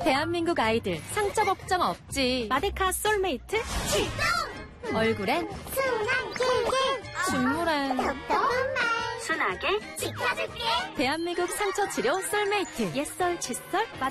대한민국 아이들 상처 걱정 없지. 마데카 솔메이트 출동! 얼굴엔 순한 길게 준물엔 똑똑한 말 순하게 지켜줄게. 대한민국 상처 치료 솔메이트 옛설 칫솔 마데카